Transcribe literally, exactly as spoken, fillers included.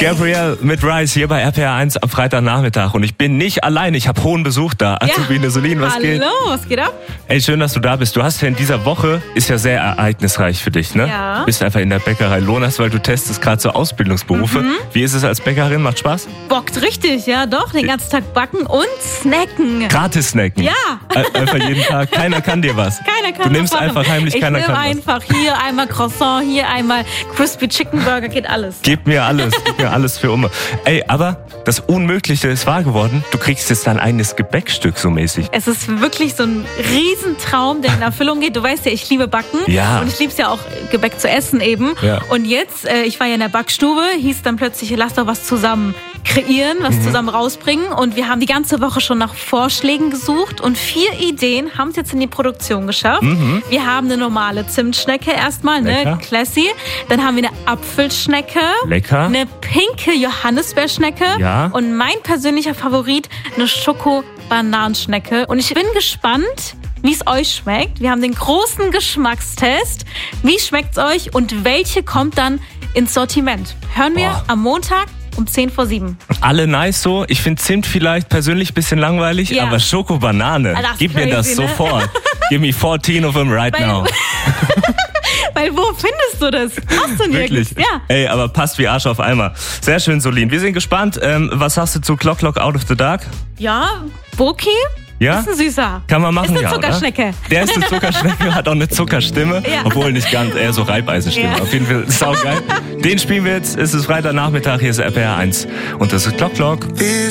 Gabrielle mit Rise hier bei R P R eins am Freitagnachmittag. Und ich bin nicht allein, ich habe hohen Besuch da. Azubine Solin, was Hallo, geht? Hallo, was geht ab? Ey, schön, dass du da bist. Du hast ja in dieser Woche, ist ja sehr ereignisreich für dich, ne? Ja. Du bist einfach in der Bäckerei Lohnas, weil du testest gerade so Ausbildungsberufe. Mhm. Wie ist es als Bäckerin? Macht Spaß? Bockt richtig, ja doch. Den ganzen Tag backen und snacken. Gratis snacken? Ja. Einfach jeden Tag. Keiner kann dir was. Keiner kann Du nimmst was machen. einfach heimlich, ich keiner nehm kann was. einfach hier einmal Croissant, hier einmal Crispy Chicken Burger, geht alles. Gib mir alles, gib mir alles für Umme. Ey, aber das Unmögliche ist wahr geworden. Du kriegst jetzt dein eigenes Gebäckstück so mäßig. Es ist wirklich so ein Riesentraum, der in Erfüllung geht. Du weißt ja, ich liebe Backen. Ja. Und ich liebe es ja auch, Gebäck zu essen eben. Ja. Und jetzt, äh, ich war ja in der Backstube, hieß dann plötzlich, lass doch was zusammen kreieren, was Mhm. zusammen rausbringen. Und wir haben die ganze Woche schon nach Vorschlägen gesucht. Und vier Ideen haben es jetzt in die Produktion geschafft. Mhm. Wir haben eine normale Zimtschnecke erstmal, ne, Lecker. classy. Dann haben wir eine Apfelschnecke. Lecker. Eine pinke Johannisbeerschnecke. Ja. Und mein persönlicher Favorit, eine Schoko-Bananenschnecke. Und ich bin gespannt, wie es euch schmeckt. Wir haben den großen Geschmackstest. Wie schmeckt's euch und welche kommt dann ins Sortiment? Hören wir Boah. am Montag um zehn vor sieben. Alle nice so. Ich finde Zimt vielleicht persönlich ein bisschen langweilig, Ja. aber Schokobanane, Ah, das ist gib mir das crazy, ne? sofort. Give me fourteen of them right Weil- now. Weil wo findest du das? Hast du nirgends. Wirklich? Ja. Ey, aber passt wie Arsch auf Eimer. Sehr schön, Solin. Wir sind gespannt. Ähm, was sagst du zu Clock Clock Out of the Dark? Ja, Boki Ja? ist ein Süßer. Kann man machen, Ist eine ja, Zuckerschnecke. Oder? Der ist eine Zuckerschnecke, hat auch eine Zuckerstimme. Ja. Obwohl nicht ganz, eher so Reibeisenstimme. Ja. Auf jeden Fall saugeil. Den spielen wir jetzt. Es ist Freitagnachmittag, hier ist R P R eins. Und das ist Clock Clock.